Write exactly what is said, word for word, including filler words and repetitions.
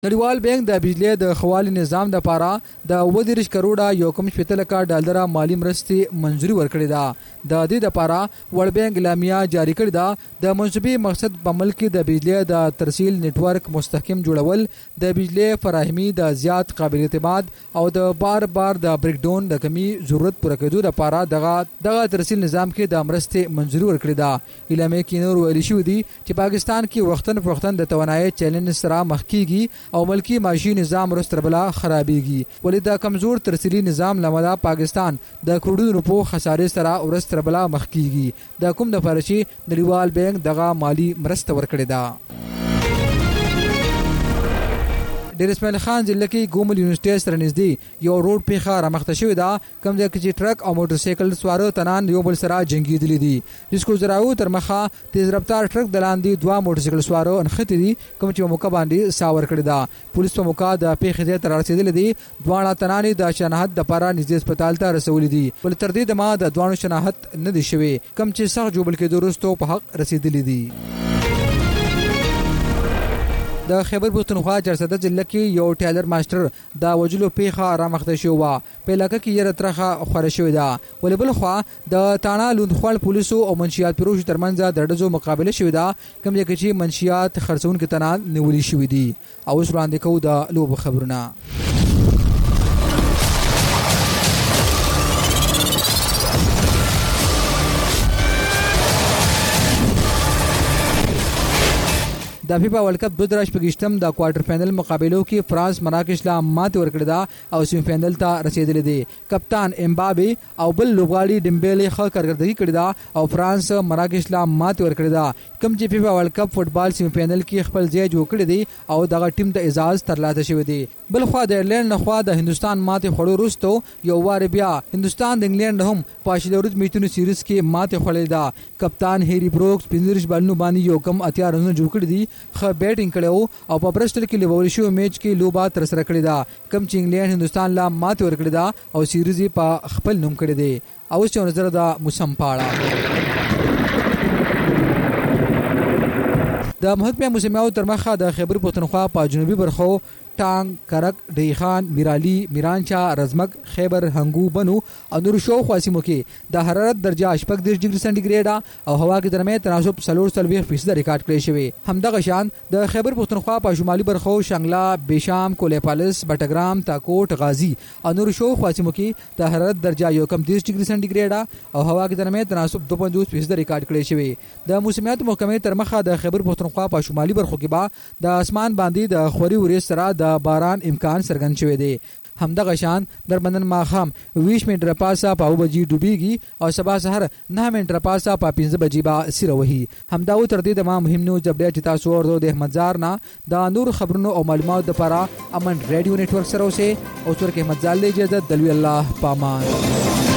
نړیوال بانک د بجلی د خوالي نظام د پاره د اووه دېرش کروڑه یو کم شپېته لکه ډالره مالی مرستې منځوري ورکړې ده. د دې لپاره ورلد بانک اعلامیه جاری کړې ده. د منصوبې مقصد په ملک کې د بجلی د ترسیل نتورک مستحکم جوړول، د بجلی فراهمي د زیات قابل اعتماد او د بار بار د بریک ډاون د کمی ضرورت پوره کېدو لپاره دغه دغه ترسیل نظام کې د مرستې منځوري ورکړې ده. اعلامیه کې نور ویلي شوی دی چې پاکستان کې وختن فوختن د توانایي چیلنج سره مخ کیږي او ملکی معاشي نظام رستربلا خرابېږي. ولې د کمزور ترسیلي نظام لامل پاکستان د کروڑونو روپو خسارې سره ورستربلا مخ کیږي. د کوم د فرشي نړیوال بانک دغه مالی مرسته ورکړې ده. ډیر اسماعیل خان ضلع کې ګومل یونیورسيټي سره نږدې یو روډ پیښه رامخته شوې ده، کوم ځای کې چې ټرک او موټر سایکل سواره تنان یو بل سره جنگیدلي دي. ریسکو زراو تر مخه تیز رفتار ټرک د لاندې دوه موټر سایکل سواره انختی دي، کوم چې په موقع باندې ساور کړی ده. پولیس په موقع د پیښې ځای ته رسیدلي دي. دواړه تنانې د شناخت لپاره نږدې هسپتال ته رسولي دي، ول تر دې دمه د دوه شناخت نه دي شوی، کوم چې سخت جوړل کېدو وروسته په حق رسیدلي دي. د خیبر پښتونخوا چارسده ضلع کې یو ټیلر ماستر د وجلو پیښه رامخته شو و. په علاقه کې یره ترخه خوره شوې ده. ولې بل خو د تاڼا لوندخوال پولیسو او منشیات پروش ترمنځ د ډزو مقابله شوې ده، کوم ځای کې چې منشیات خرڅونکو تنان نیولي شوې دي. او اوس وړاندې کوو د لوبو خبرونه. د فیفا ورلد کپ دوه زره شپږم د کوارټر فائنل مقابلو کې فرانس مراکش لا ماته ورکړه ده او سیمی فائنل ته رسیدلې دي. کپتان امبابي او بل لوبغاړي ډیمبېلې ښه کارکردګي کړې ده او فرانس مراکش لا ماته ورکړه ده، کوم چې فیفا ورلد کپ فوتبال سیمی فائنل کې خپل ځای جوړ کړی دی او دغه ټیم د اعزاز ترلاسه شوی دی. بل خو د ایرلند نخوا د هندستان ماته خړو وروسته یو وار بیا هندستان د انګلند هم په شلورت میچونو سیریز کې ماته خړلې ده. کپتان هری بروکس پنځه بالونو باندې یو کم اتیا رنونه جوړ کړی دي، خ بیټینګ کړو او په برسټل کې لیول شو میچ کې لوبا تر سره کړی دا، کم چې انګلند هندستان لا ماته ورکړی دا او سیریز په خپل نوم کړی دی. او چې نظر دا موسم پاړه د محکمه موسمیاو تر مخه د خیبر پښتونخوا په جنوبي برخو ټانګ، کرک، ډیخان، میرالی، میرانچا، رزمک، خیبر، هنګو، بنو او نور شاوخوا سیمو کې د حرارت درجه شپږ دېرش ډیګري سانتیګریډ او هوا کې درمه تناسب څلور څلوېښت فیصد ریکارډ کړی شوی. همدغه شان د خیبر پښتونخوا په شمالي برخو شنګلا، بیشام، کولیپالس، بټګرام، تاکوټ، غازی او نور شاوخوا سیمو کې د حرارت درجه یو کم دېرش ډیګري سانتیګریډ او هوا کې درمه تناسب دوه پنځوس فیصد ریکارډ کړی شوی. د موسمیات محکمې تر مخه د خیبر پښتونخوا په شمالي برخو کې با د اسمان باندې د خوري ورې سره د باران امکان څرګند شوی دی. همدغه شان در بندن ماخام ویش منټه پاسه په بجې ډوبېږي او سبا سحر نه منټه پاسه په پنځه بجې با سره وهي. همدا و تر دې د ما مهم نو جبډه چې تاسو ورته د احمد زار نه د نور خبرونو او معلوماتو لپاره امن ریډیو نتورک سره اوسه او تر کې احمد زال له اجازه دلوي الله پامان.